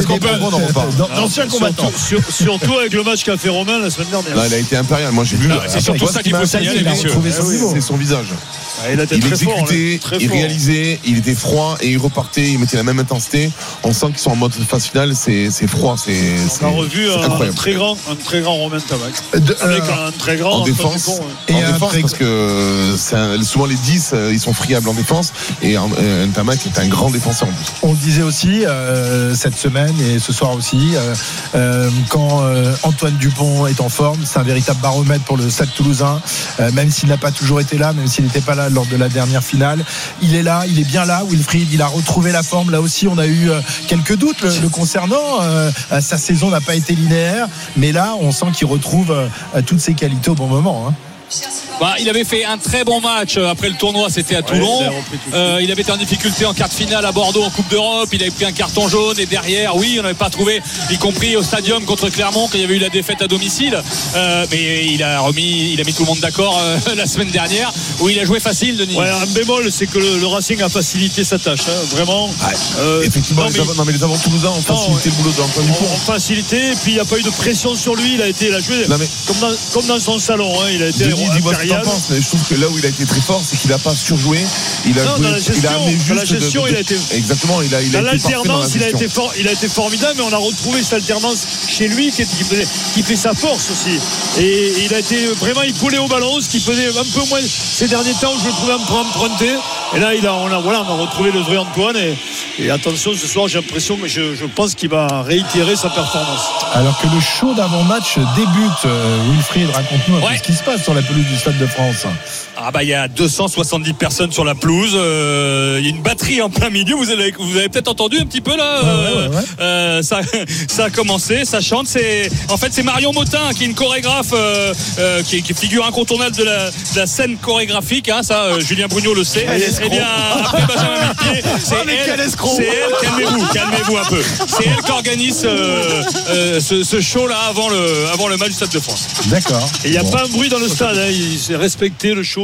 D'anciens combattants. Surtout avec le match qu'a fait Romain la semaine dernière. Là, il a été impérial. Moi, j'ai vu. C'est surtout ça qu'il faut signaler, messieurs. C'est son visage. Il, il exécutait, fort, il réalisait, il était froid et il repartait, il mettait la même intensité. On sent qu'ils sont en mode phase finale, c'est, c'est froid, c'est, c'est, on a revu un, un très grand, un très grand Romain Ntamak avec euh, un très grand en défense, Dupont, ouais. en défense parce que c'est un, souvent les dix ils sont friables en défense et euh, Ntamak est un grand défenseur en plus. On le disait aussi euh, cette semaine et ce soir aussi, euh, euh, quand euh, Antoine Dupont est en forme, c'est un véritable baromètre pour le Stade Toulousain, euh, même s'il n'a pas toujours été là, même s'il n'était pas là lors de la dernière finale. Il est là, il est bien là, Wilfried, il a retrouvé la forme. Là aussi, on a eu quelques doutes le, le concernant. Euh, sa saison n'a pas été linéaire, mais là, on sent qu'il retrouve euh, toutes ses qualités au bon moment. Hein. Bah, il avait fait un très bon match après le tournoi, c'était à Toulon. Ouais, euh, il avait été en difficulté en quart de finale à Bordeaux en Coupe d'Europe. Il avait pris un carton jaune et derrière, oui, on n'avait pas trouvé, y compris au Stadium contre Clermont quand il y avait eu la défaite à domicile. Euh, mais il a remis, il a mis tout le monde d'accord euh, la semaine dernière où il a joué facile, Denis. Ouais, un bémol, c'est que le, le Racing a facilité sa tâche, hein, vraiment. Ouais, euh, effectivement, non, les, mais, avant, non, mais les avant Toulousains ont facilité ouais, le boulot d'Antoine Dupont. On facilité, et puis il n'y a pas eu de pression sur lui. Il a été, il a joué non, mais, comme, dans, comme dans son salon. Hein, il a été impérial. Mais je trouve que là où il a été très fort, c'est qu'il n'a pas surjoué. Il a non, joué, dans la gestion, il a amené juste dans la gestion, de, de, il a été. Exactement, il a, il dans a l'alternance, été il a été for, il a été formidable, mais on a retrouvé cette alternance chez lui qui, qui, faisait, qui fait sa force aussi. Et il a été vraiment, il coulait au ballon, ce qui faisait un peu moins ces derniers temps où je le trouvais un peu emprunté. Et là, il a, on a, voilà, on a retrouvé le vrai Antoine. Et, et attention, ce soir, j'ai l'impression, mais je, je pense qu'il va réitérer sa performance. Alors que le show d'avant-match débute, euh, Wilfried, raconte-nous un ouais. peu ce qui se passe sur la pelouse du Stade de France. Ah bah il y a deux cent soixante-dix personnes sur la pelouse. Euh, il y a une batterie en plein milieu. Vous avez, vous avez peut-être entendu un petit peu là. Ouais, euh, ouais, ouais. Euh, ça, ça a commencé, ça chante. C'est en fait c'est Marion Motin qui est une chorégraphe euh, euh, qui, qui figure incontournable de la, de la scène chorégraphique. Hein, ça, euh, Julien Brugnot le sait. Eh bien après Benjamin Millepied, c'est oh, elle. C'est elle. Calmez-vous, calmez-vous un peu. C'est elle qui organise euh, euh, ce, ce show là avant le avant le match du Stade de France. D'accord. Et il n'y a bon. pas un bruit dans le stade. Hein, il s'est respecté le show.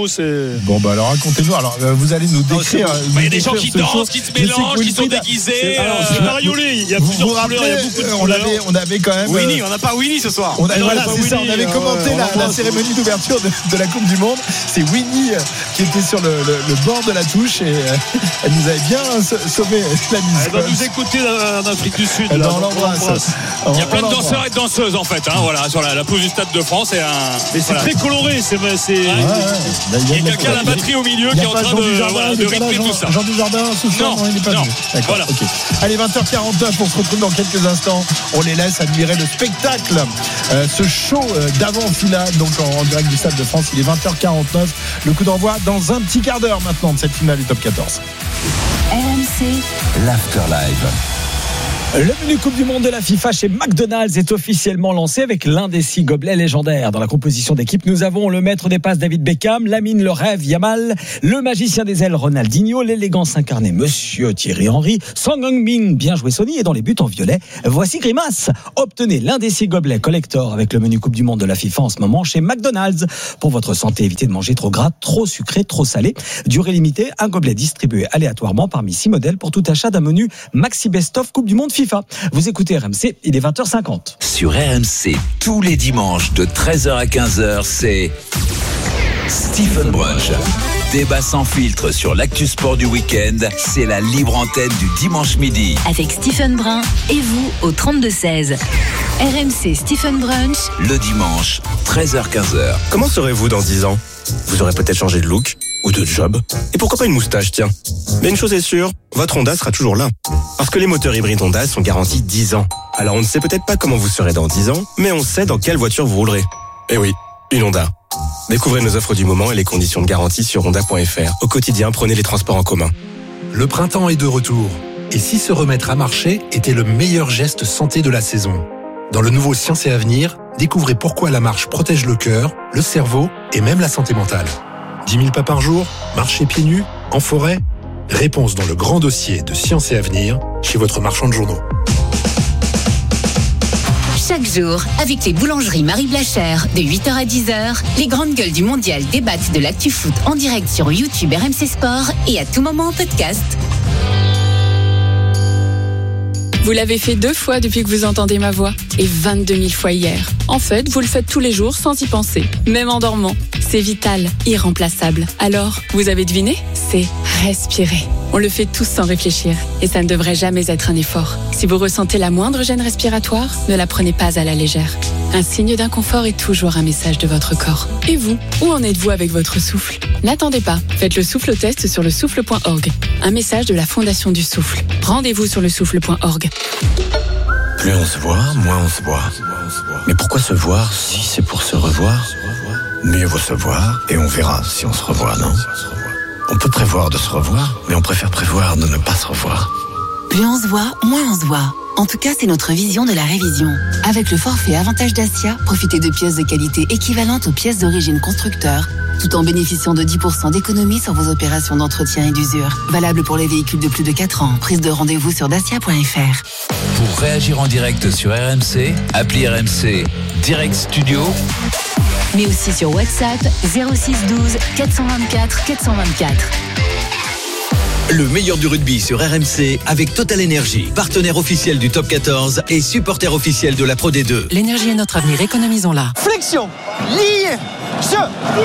show. C'est... Bon, bah alors racontez-nous. Alors, vous allez nous décrire. Il y a des gens qui dansent, qui se mélangent, qui sont déguisés. Alors, c'est mariolé. Il y a plusieurs couleurs, il y a beaucoup de on avait, on avait quand même. Winnie, on n'a pas Winnie ce soir. On, a, voilà, c'est ça, on avait commenté euh, la, la cérémonie d'ouverture de, de la Coupe du Monde. C'est Winnie qui était sur le, le, le bord de la touche et euh, elle nous avait bien sauvé la mise. Elle va nous écouter en Afrique du Sud. Alors, on l'embrasse. Il y a plein de danseurs et de danseuses en fait, hein, voilà, sur la, la pelouse du Stade de France. Et un, mais c'est voilà. très coloré. C'est, c'est... Ouais, ouais. Il y a quelqu'un à la batterie au milieu qui est en train de, voilà, de rythmer tout ça. Jean Dujardin, ce soir, non, il n'est pas venu. D'accord. Voilà. Okay. Allez, vingt heures quarante-neuf, on se retrouve dans quelques instants. On les laisse admirer le spectacle, euh, ce show euh, d'avant-finale, donc en, en direct du Stade de France. Il est vingt heures quarante-neuf. Le coup d'envoi dans un petit quart d'heure maintenant de cette finale du Top quatorze. R M C, l'Afterlive. Le menu Coupe du Monde de la FIFA chez McDonald's est officiellement lancé avec l'un des six gobelets légendaires. Dans la composition d'équipe, nous avons le maître des passes David Beckham, Lamine le rêve Yamal, le magicien des ailes Ronaldinho, l'élégance incarnée Monsieur Thierry Henry, Son Heung-min, bien joué Sony, et dans les buts en violet, voici Grimace. Obtenez l'un des six gobelets collector avec le menu Coupe du Monde de la FIFA en ce moment chez McDonald's. Pour votre santé, évitez de manger trop gras, trop sucré, trop salé. Durée limitée, un gobelet distribué aléatoirement parmi six modèles pour tout achat d'un menu Maxi Best of Coupe du Monde FIFA. Vous écoutez R M C, il est vingt heures cinquante. Sur R M C, tous les dimanches de treize heures à quinze heures, c'est Stephen Brunch. Débat sans filtre sur l'actu sport du week-end, c'est la libre antenne du dimanche midi. Avec Stephen Brun et vous au trente-deux seize. R M C Stephen Brunch. Le dimanche, treize heures quinze heures. Comment serez-vous dans dix ans ? Vous aurez peut-être changé de look ou de job. Et pourquoi pas une moustache, tiens. Mais une chose est sûre, votre Honda sera toujours là. Parce que les moteurs hybrides Honda sont garantis dix ans. Alors on ne sait peut-être pas comment vous serez dans dix ans, mais on sait dans quelle voiture vous roulerez. Eh oui, une Honda. Découvrez nos offres du moment et les conditions de garantie sur honda point f r. Au quotidien, prenez les transports en commun. Le printemps est de retour. Et si se remettre à marcher était le meilleur geste santé de la saison ? Dans le nouveau Science et Avenir, découvrez pourquoi la marche protège le cœur, le cerveau et même la santé mentale. dix mille pas par jour, marcher pieds nus, en forêt ? Réponse dans le grand dossier de Science et Avenir chez votre marchand de journaux. Chaque jour, avec les boulangeries Marie Blachère, de huit heures à dix heures, les grandes gueules du mondial débattent de l'actu foot en direct sur YouTube R M C Sport et à tout moment en podcast. Vous l'avez fait deux fois depuis que vous entendez ma voix et vingt-deux mille fois hier. En fait, vous le faites tous les jours sans y penser, même en dormant. C'est vital, irremplaçable. Alors, vous avez deviné ? C'est respirer. On le fait tous sans réfléchir et ça ne devrait jamais être un effort. Si vous ressentez la moindre gêne respiratoire, ne la prenez pas à la légère. Un signe d'inconfort est toujours un message de votre corps. Et vous, où en êtes-vous avec votre souffle ? N'attendez pas, faites le souffle test sur le souffle point org. Un message de la Fondation du Souffle. Rendez-vous sur le souffle point org. Plus on se voit, moins on se voit. Mais pourquoi se voir si c'est pour se revoir ? Mieux vaut se voir et on verra si on se revoit, non ? On peut prévoir de se revoir, mais on préfère prévoir de ne pas se revoir. Plus on se voit, moins on se voit. En tout cas, c'est notre vision de la révision. Avec le forfait Avantage Dacia, profitez de pièces de qualité équivalentes aux pièces d'origine constructeur, tout en bénéficiant de dix pour cent d'économie sur vos opérations d'entretien et d'usure. Valable pour les véhicules de plus de quatre ans. Prise de rendez-vous sur dacia point f r. Pour réagir en direct sur R M C, appelez R M C Direct Studio. Mais aussi sur WhatsApp zéro six douze quatre cent vingt-quatre quatre cent vingt-quatre. Le meilleur du rugby sur R M C avec Total Energy, partenaire officiel du Top quatorze et supporter officiel de la Pro D deux. L'énergie est notre avenir, économisons-la. Flexion, lié, je.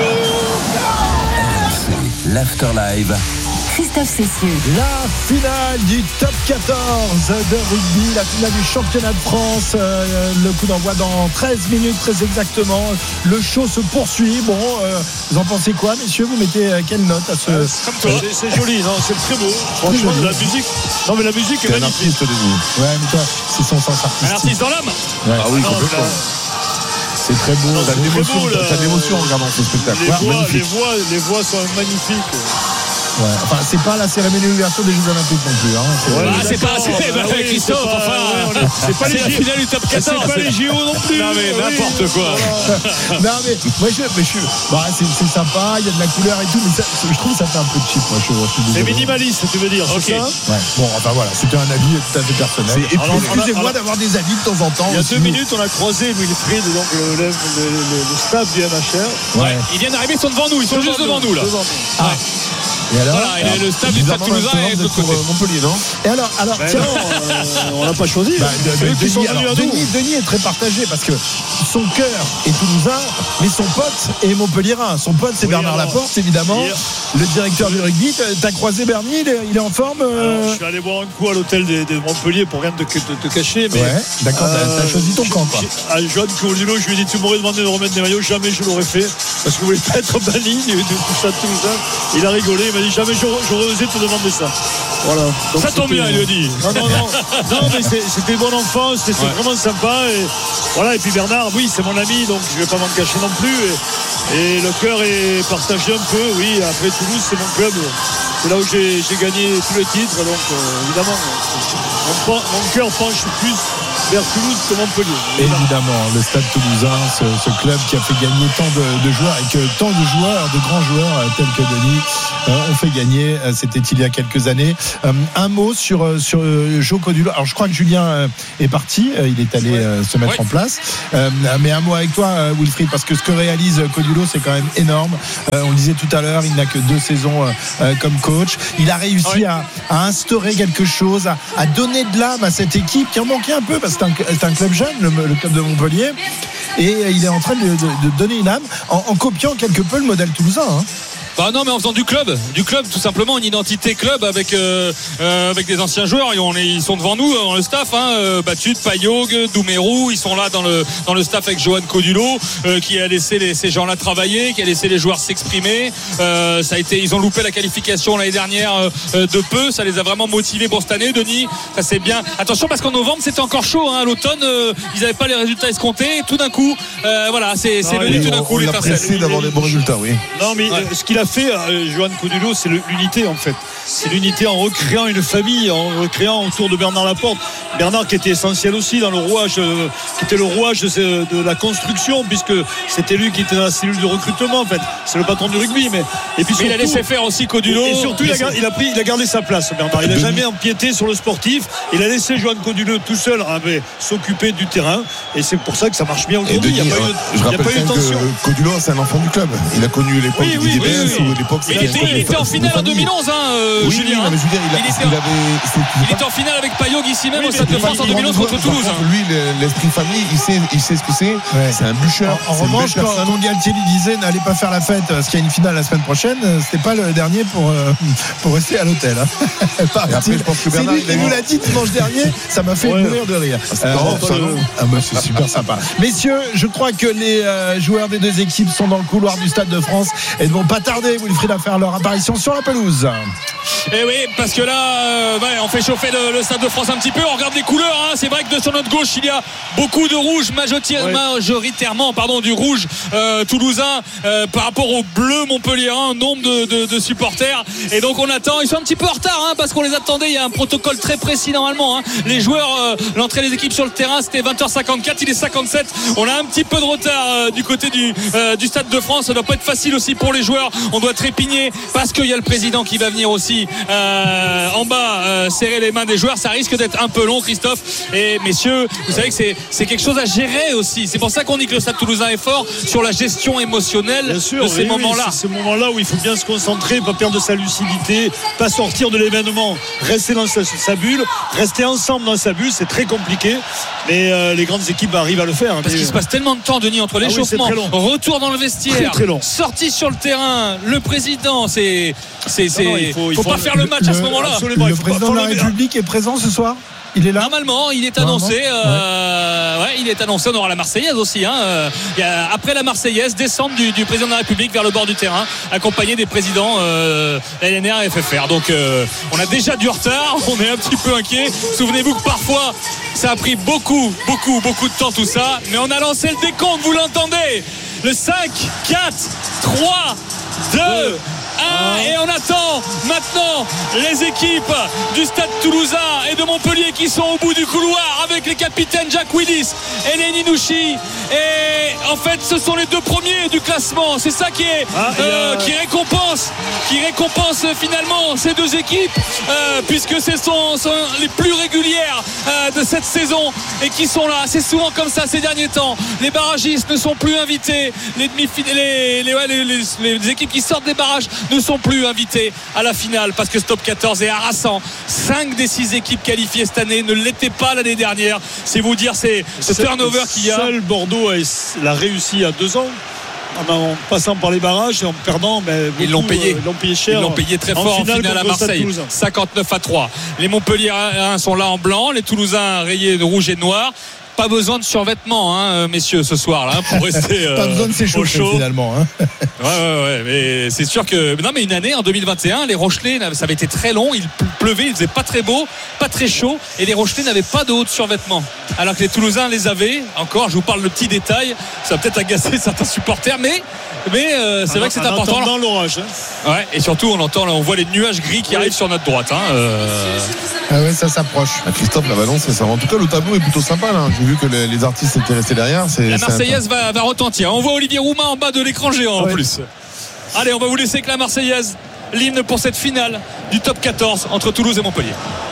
L'Afterlive. Christophe Cessieux. La finale du Top quatorze de rugby, la finale du championnat de France. Euh, le coup d'envoi dans treize minutes, très exactement. Le show se poursuit. Bon, euh, vous en pensez quoi, messieurs ? Vous mettez quelle note à ce. Euh, comme toi, c'est, c'est joli, non ? C'est très beau. Franchement, la musique. Non, mais la musique est, est magnifique. Ouais, mais toi, c'est son sens artistique. Un artiste dans l'âme ? Ouais. Ah oui, complètement. C'est très beau. T'as de l'émotion, t'as de l'émotion en regardant ce spectacle. Les, ouais, voix, les, voix, les voix sont magnifiques. Ouais. Enfin, c'est pas la cérémonie d'ouverture des Jeux Olympiques non plus. Hein. C'est, ouais, ah, c'est pas, c'est, bah, oui, Christophe, c'est pas, enfin, ouais, c'est pas les la finale du top quatorze. C'est pas les J O non plus. Non, mais oui, n'importe quoi. Non, mais moi, je, mais je, bah, c'est, c'est sympa, il y a de la couleur et tout, mais ça, je trouve que ça fait un peu cheap. Moi, je, je c'est minimaliste, tu veux dire, okay. c'est ça ouais. Bon, enfin voilà, c'était un avis tout à fait personnel. Et alors, excusez-moi alors, d'avoir des avis de temps en temps. Il y a aussi. deux minutes, on a croisé Wilfried, donc le, le, le, le, le staff du M H R. Ouais. Ouais. Ils viennent d'arriver, ils sont devant nous, ils sont juste devant nous là. Ah. Et alors, voilà, alors, le stade du Stade Toulousain est de l'autre côté. Montpellier, non? Et alors, alors ben tiens, non, euh, on l'a pas choisi. Bah, de, de, de, Denis, sont alors, à Denis, Denis est très partagé parce que son cœur est toulousain, mais son pote est montpelliérain. Son pote, c'est oui, Bernard alors, Laporte, évidemment, hier, le directeur du rugby. T'as croisé Bernie, il est, il est en forme euh... alors, je suis allé boire un coup à l'hôtel de, de Montpellier pour rien te, te, te cacher. Mais, ouais, d'accord, euh, t'as choisi ton camp, quoi. À Johan Courlilo, je lui ai dit, tu m'aurais demandé de remettre des maillots, jamais je l'aurais fait parce que vous voulez pas être banni du Stade Toulousain. Il a rigolé, il m'a dit, jamais j'aurais osé te demander ça. Voilà. Donc ça tombe bien, il lui a dit. Non, non, non. non mais c'est, c'était bon enfant, c'était ouais. vraiment sympa. Et voilà. Et puis Bernard, oui, c'est mon ami, donc je vais pas m'en cacher non plus. Et, et le cœur est partagé un peu. Oui, après Toulouse, c'est mon club. C'est là où j'ai, j'ai gagné tous les titres. Donc euh, évidemment, mon, mon cœur penche plus vers Toulouse que Montpellier. Évidemment, le Stade Toulousain, ce, ce club qui a fait gagner tant de, de joueurs et que tant de joueurs, de grands joueurs tels que Denis euh, ont fait gagner. C'était il y a quelques années. Euh, un mot sur sur euh, Jo Codulo. Alors je crois que Julien euh, est parti. Euh, il est allé euh, se mettre ouais. en place. Euh, mais un mot avec toi, euh, Wilfried, parce que ce que réalise Codulo, c'est quand même énorme. Euh, on le disait tout à l'heure, il n'a que deux saisons euh, comme coach. Il a réussi ouais. à, à instaurer quelque chose, à, à donner de l'âme à cette équipe qui en manquait un peu parce que c'est un, c'est un club jeune, le, le club de Montpellier. Et il est en train de, de, de donner une âme en, en copiant quelque peu le modèle toulousain. Hein. Bah non, mais en faisant du club, du club tout simplement, une identité club avec euh, euh, avec des anciens joueurs. Et on est, ils sont devant nous dans le staff. Hein, euh, Batut, Payog, Doumerou, ils sont là dans le dans le staff avec Johan Codulo, euh, qui a laissé les, ces gens-là travailler, qui a laissé les joueurs s'exprimer. Euh, ça a été, ils ont loupé la qualification l'année dernière euh, de peu. Ça les a vraiment motivés pour cette année. Denis, ça c'est bien. Attention parce qu'en novembre c'était encore chaud. Hein, à l'automne, euh, ils n'avaient pas les résultats escomptés. Et tout d'un coup, euh, voilà, c'est, c'est venu oui, tout d'un coup on l'étincelle. On a pressé d'avoir des bons résultats, oui. Non, mais ouais. ce qu'il a fait, euh, Johan Codulo, c'est l'unité en fait. C'est l'unité en recréant une famille, en recréant autour de Bernard Laporte. Bernard qui était essentiel aussi dans le rouage, euh, qui était le rouage de, ce, de la construction, puisque c'était lui qui était dans la cellule de recrutement en fait. C'est le patron du rugby, mais et puis mais surtout, il a laissé faire aussi Codulo. Et surtout, il a, il a pris, il a gardé sa place. Bernard, il n'a jamais empiété sur le sportif. Il a laissé Johan Codulo tout seul avec, s'occuper du terrain, et c'est pour ça que ça marche bien aujourd'hui. Il n'y a pas eu, je rappelle pas eu de tension. Que Codulo, c'est un enfant du club. Il a connu l'époque oui, oui, du D B S oui, oui. ou l'époque. Il était, il était en finale en deux mille onze, hein, euh, oui, Julien. Oui, mais je veux dire, il, a, il, était, il, avait, il était en finale avec Payog ici même oui, au Stade de France en deux mille onze contre Toulouse. Lui, l'esprit famille, il sait, il sait ce que c'est. Ouais. C'est un bûcheur. En, en revanche, quand, quand Galtier lui disait n'allez pas faire la fête parce qu'il y a une finale la semaine prochaine, c'était pas le dernier pour euh, pour rester à l'hôtel. Hein. Après, je pense que Bernard, c'est lui qui nous l'a dit dimanche dernier. Ça m'a fait ouais. mourir de rire. Ah, c'est, euh, marrant, ça, le... ah, bah, c'est super sympa. Messieurs, je crois que les euh, joueurs des deux équipes sont dans le couloir du Stade de France et ne vont pas tarder, Wilfried, à faire leur apparition sur la pelouse. Et oui, parce que là, euh, ouais, on fait chauffer le, le Stade de France un petit peu. On regarde les couleurs. Hein. C'est vrai que de, sur notre gauche, il y a beaucoup de rouge, majoritairement, ouais. majoritairement pardon, du rouge euh, toulousain euh, par rapport au bleu montpelliérain, nombre de, de, de supporters. Et donc on attend. Ils sont un petit peu en retard hein, parce qu'on les attendait. Il y a un protocole très précis normalement. Hein. Les joueurs, euh, l'entrée des équipes sur le terrain, c'était vingt heures cinquante-quatre. Il est cinquante-sept. On a un petit peu de retard euh, du côté du, euh, du Stade de France. Ça doit pas être facile aussi pour les joueurs. On doit trépigner parce qu'il y a le président qui va venir aussi euh, en bas euh, serrer les mains des joueurs. Ça risque d'être un peu long, Christophe. Et messieurs, vous savez que c'est, c'est quelque chose à gérer aussi. C'est pour ça qu'on dit que le Stade Toulousain est fort sur la gestion émotionnelle sûr, de ces oui, moments-là. Oui, c'est ces moments-là où il faut bien se concentrer, pas perdre sa lucidité, pas sortir de l'événement, rester dans sa, sa bulle, rester ensemble dans sa bulle. C'est très compliqué, mais euh, les grandes équipes arrivent à le faire. Parce mais... qu'il se passe tellement de temps, Denis, entre l'échauffement, ah oui, retour dans le vestiaire, très, très long. Sortie sur le terrain, le président, c'est, c'est, c'est... Non, non, il faut, il faut, faut pas le, faire le match le, à ce moment-là. Absolument, le président pas, de la République est présent ce soir. Il est là. Normalement, il est annoncé. Euh, ouais. ouais, il est annoncé. On aura la Marseillaise aussi. Hein. Euh, il y a, après la Marseillaise, descente du, du président de la République vers le bord du terrain, accompagné des présidents euh, L N R et F F R. Donc, euh, on a déjà du retard. On est un petit peu inquiet. Souvenez-vous que parfois, ça a pris beaucoup, beaucoup, beaucoup de temps tout ça. Mais on a lancé le décompte. Vous l'entendez ? Le cinq, quatre, trois, deux. Et on attend maintenant les équipes du Stade Toulousain et de Montpellier qui sont au bout du couloir avec les capitaines Jack Willis et Lenny Nouchi. Et en fait, ce sont les deux premiers du classement. C'est ça qui est ah, euh, a... qui récompense, qui récompense finalement ces deux équipes, euh, puisque ce sont, sont les plus régulières euh, de cette saison et qui sont là. C'est souvent comme ça ces derniers temps. Les barragistes ne sont plus invités. Les, demi- les, les, les, les, les équipes qui sortent des barrages ne sont plus invitées à la finale parce que ce top quatorze est harassant. cinq des six équipes qualifiées cette année ne l'étaient pas l'année dernière. C'est vous dire, c'est ce turnover qu'il y a. Seul Bordeaux l'a réussi il y a deux ans. En passant par les barrages et en perdant, mais beaucoup, ils l'ont payé. Euh, ils l'ont payé cher. Ils l'ont payé très fort en finale, en finale à Marseille. cinquante-neuf à trois. Les Montpelliérains sont là en blanc, les Toulousains rayés de rouge et de noir. Pas besoin de survêtements, hein, messieurs, ce soir-là, hein, pour rester euh, pas besoin de s'échauffer chaud. Finalement. Hein. Ouais, ouais, ouais. Mais c'est sûr que non, mais une année en deux mille vingt et un, les Rochelais, ça avait été très long. Il pleuvait, il faisait pas très beau, pas très chaud, et les Rochelais n'avaient pas de haut de survêtements. Alors que les Toulousains les avaient. Encore, je vous parle de petits détails. Ça va peut-être agacer certains supporters, mais mais euh, c'est en, vrai que c'est important. Dans l'orage. Hein. Ouais, et surtout on entend, on voit les nuages gris qui oui. arrivent sur notre droite. Hein, euh... Ah ouais, ça s'approche. Ah, Christophe l'a balancé ça. En tout cas, le tableau est plutôt sympa là. J'ai vu que les, les artistes étaient restés derrière. C'est, la c'est Marseillaise va, va retentir. On voit Olivier Roumain en bas de l'écran géant ouais. en plus. Allez, on va vous laisser avec la Marseillaise, l'hymne pour cette finale du top quatorze entre Toulouse et Montpellier.